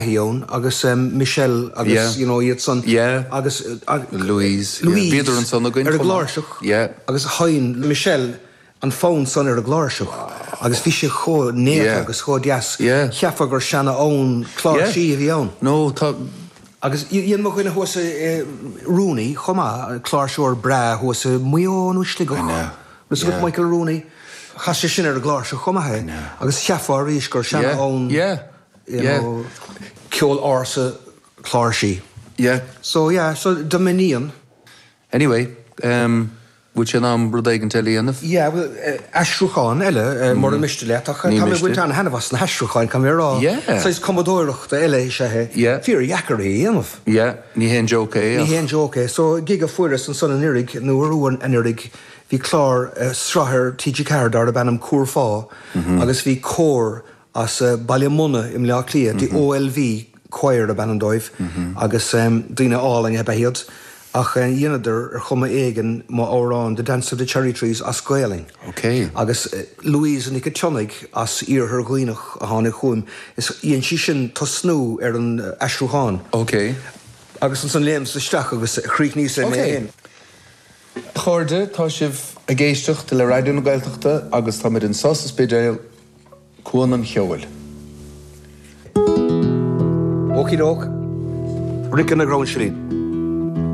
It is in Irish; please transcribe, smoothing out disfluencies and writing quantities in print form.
Hion, agus Michelle, agus, you know, iad son. Yeah. Agus... Louise. Viedar an son again. Glárseach. Yeah. Agus hain, Michelle, an phone son glárseach. Agus fi sé cho néach agus cho dias. Yeah. Chefa gur shanna own clár si hion. No, agus yen mo gwyn hos Rooney, choma, clár siwr bra, hos mwion wyslig o'ch. Nys gwyd Michael Rooney. Chas sin glárseach choma he. Agus chefa ar is gur shanna own. You know, Kjol Arsa Clarshi. Yeah. So Dominion. Anyway, which an Brudaigan telly enough? Yeah, well, Ashruchan, Elle, more Mistlet, come with Tan Hanavas and Ashruchan, come here all. Yeah. So it's Commodore, the LA Shahe. Yeah. Fear Yakari, enough. Yeah, Nihen Joke. Nihen Joke. So Giga Fueris and Son and Irig, Nuruan and Irig, vi Clar, Straher, TG Cardar, the Banam Kurfa, Agus vi Core. As Ballymunna im Leachlia, the OLV choir a Banandoiv, agus Dina Alling a Bahiad, ach Yennader Chuma Egan ma Oran, the Dance of the Cherry Trees as Goeling. Okay. Agus Louise and Nicatonig as ear her Gwynach a Hane Chum is Ian Shishin Tosnu an Ashruhan. Okay. Agus an son Lems the Stach agus Creek Nisa Okay. Chorde, Toshiv a Geistuch, the Laradun Gailtachta, Agus Tamid in Sauces Bidale. Cuanan Hewell. Okie doke. Rick and the Ground Shilling.